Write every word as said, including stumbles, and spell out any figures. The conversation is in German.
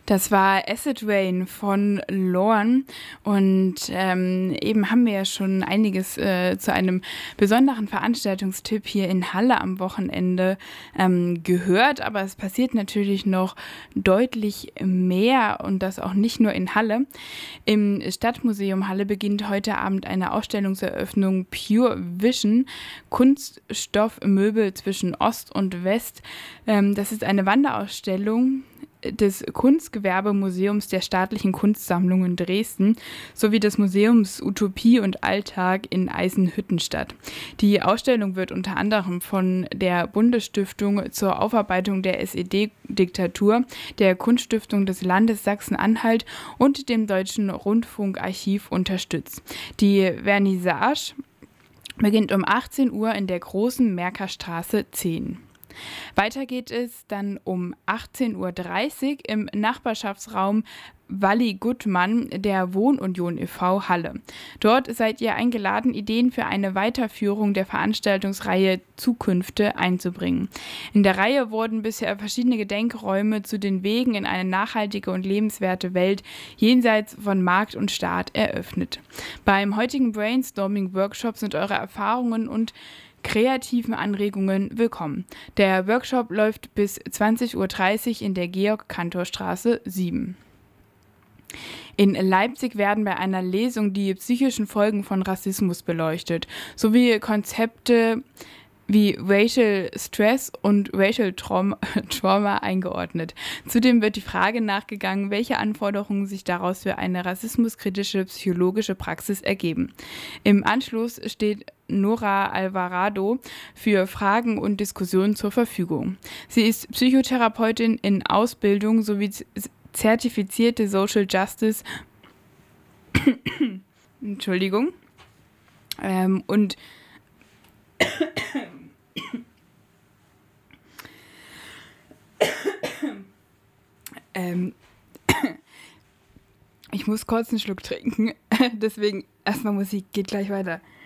Das war Acid Rain von Lorn und ähm, eben haben wir ja schon einiges äh, zu einem besonderen Veranstaltungstipp hier in Halle am Wochenende ähm, gehört, aber es passiert natürlich noch deutlich mehr und das auch nicht nur in Halle. Im Stadtmuseum Halle beginnt heute Abend eine Ausstellungseröffnung Pure Vision, Kunststoffmöbel zwischen Ost und West. Ähm, das ist eine Wanderausstellung des Kunstgewerbemuseums der Staatlichen Kunstsammlungen Dresden sowie des Museums Utopie und Alltag in Eisenhüttenstadt. Die Ausstellung wird unter anderem von der Bundesstiftung zur Aufarbeitung der S E D-Diktatur, der Kunststiftung des Landes Sachsen-Anhalt und dem Deutschen Rundfunkarchiv unterstützt. Die Vernissage beginnt um achtzehn Uhr in der Großen Merkerstraße zehn. Weiter geht es dann um achtzehn Uhr dreißig im Nachbarschaftsraum Walli Guttmann der Wohnunion e V Halle. Dort seid ihr eingeladen, Ideen für eine Weiterführung der Veranstaltungsreihe Zukünfte einzubringen. In der Reihe wurden bisher verschiedene Gedenkräume zu den Wegen in eine nachhaltige und lebenswerte Welt jenseits von Markt und Staat eröffnet. Beim heutigen Brainstorming-Workshop sind eure Erfahrungen und kreativen Anregungen willkommen. Der Workshop läuft bis zwanzig Uhr dreißig in der Georg-Cantor-Straße sieben. In Leipzig werden bei einer Lesung die psychischen Folgen von Rassismus beleuchtet, sowie Konzepte wie Racial Stress und Racial Trauma, Trauma eingeordnet. Zudem wird die Frage nachgegangen, welche Anforderungen sich daraus für eine rassismuskritische psychologische Praxis ergeben. Im Anschluss steht Nora Alvarado für Fragen und Diskussionen zur Verfügung. Sie ist Psychotherapeutin in Ausbildung sowie zertifizierte Social Justice Entschuldigung ähm, und ähm, ich muss kurz einen Schluck trinken, deswegen erstmal Musik, geht gleich weiter.